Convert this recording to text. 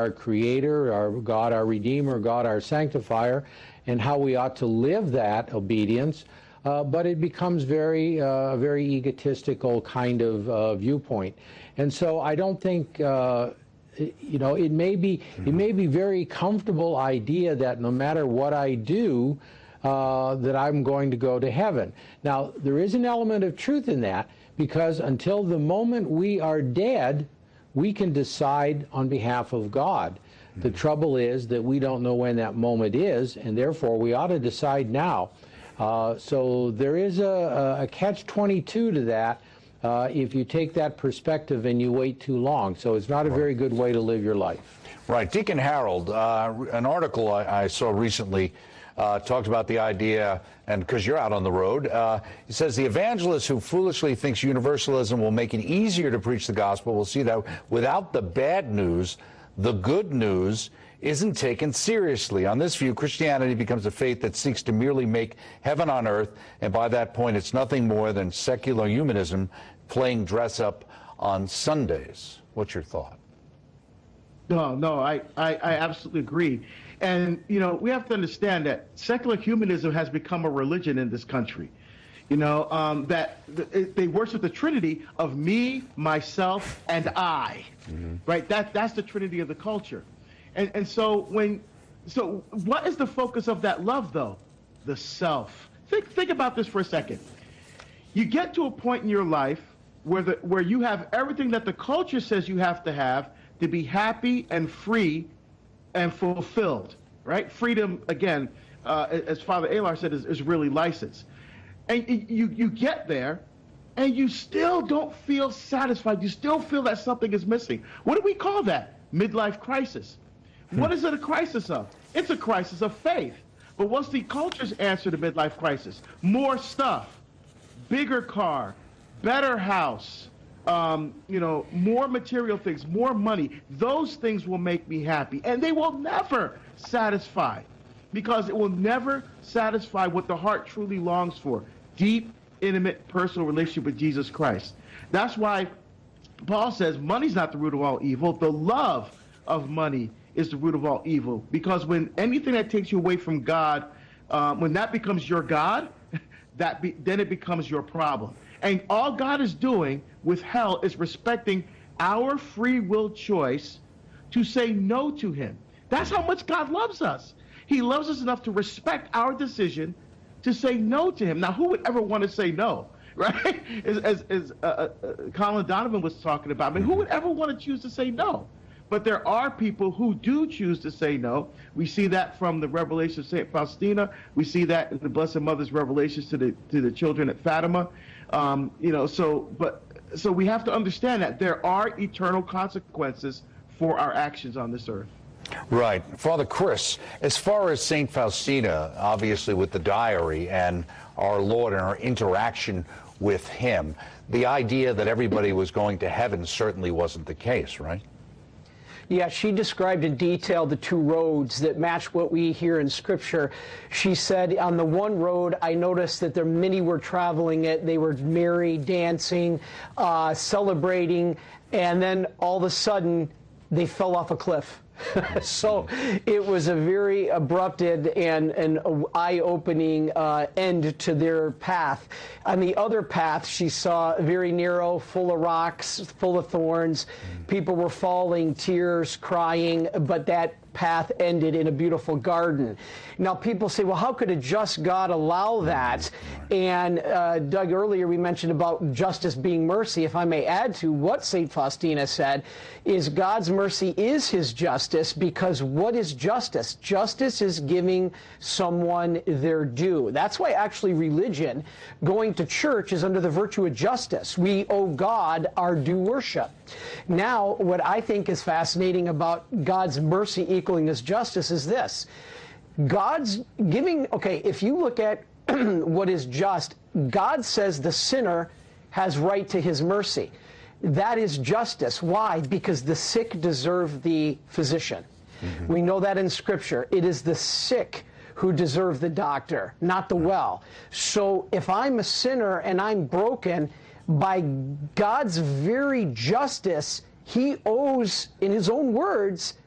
our Creator, our God, our Redeemer, God, our Sanctifier, and how we ought to live that obedience. But it becomes very egotistical kind of viewpoint. And so I don't think, it may be very comfortable idea that no matter what I do, that I'm going to go to heaven. Now, there is an element of truth in that, because until the moment we are dead, we can decide on behalf of God. The trouble is that we don't know when that moment is, and therefore we ought to decide now. So there is a catch-22 to that if you take that perspective and you wait too long. So it's not a very good way to live your life. Right. Deacon Harold, an article I saw recently talked about the idea, and because you're out on the road, it says the evangelist who foolishly thinks universalism will make it easier to preach the gospel will see that without the bad news, the good news isn't taken seriously. On this view, Christianity becomes a faith that seeks to merely make heaven on earth, and by that point, it's nothing more than secular humanism playing dress-up on Sundays. What's your thought? No, I absolutely agree. And, we have to understand that secular humanism has become a religion in this country. That they worship the Trinity of me, myself, and I, right? That's the Trinity of the culture. And so what is the focus of that love, though? The self. Think about this for a second. You get to a point in your life where you have everything that the culture says you have to be happy and free and fulfilled, right? Freedom, again, as Father Alar said, is really license. And you get there, and you still don't feel satisfied. You still feel that something is missing. What do we call that? Midlife crisis. What is it a crisis of? It's a crisis of faith. But what's the culture's answer to midlife crisis? More stuff, bigger car, better house, more material things, more money. Those things will make me happy. And they will never satisfy, because it will never satisfy what the heart truly longs for: deep, intimate, personal relationship with Jesus Christ. That's why Paul says money's not the root of all evil. The love of money is the root of all evil. Because when anything that takes you away from God, when that becomes your God, then it becomes your problem. And all God is doing with hell is respecting our free will choice to say no to him. That's how much God loves us. He loves us enough to respect our decision to say no to him. Now, who would ever want to say no, right? As Colin Donovan was talking about, who would ever want to choose to say no? But there are people who do choose to say no. We see that from the revelation of St. Faustina. We see that in the Blessed Mother's revelations to the children at Fatima. So we have to understand that there are eternal consequences for our actions on this earth. Right. Father Chris, as far as St. Faustina, obviously with the diary and our Lord and our interaction with him, the idea that everybody was going to heaven certainly wasn't the case, right? Yeah, she described in detail the two roads that match what we hear in Scripture. She said, on the one road, I noticed that many were traveling it. They were merry, dancing, celebrating, and then all of a sudden, they fell off a cliff. So it was a very abrupt and eye-opening end to their path. On the other path, she saw very narrow, full of rocks, full of thorns. People were falling, tears, crying, but that path ended in a beautiful garden. Now, people say, well, how could a just God allow that? And Doug, earlier we mentioned about justice being mercy. If I may add to what St. Faustina said, is God's mercy is his justice, because what is justice? Justice is giving someone their due. That's why actually religion, going to church, is under the virtue of justice. We owe God our due worship. Now, what I think is fascinating about God's mercy equaling his justice is this. God's giving, if you look at what is just, God says the sinner has right to his mercy. That is justice. Why? Because the sick deserve the physician. We know that in Scripture. It is the sick who deserve the doctor, not the well. So if I'm a sinner and I'm broken, by God's very justice, he owes, in his own words,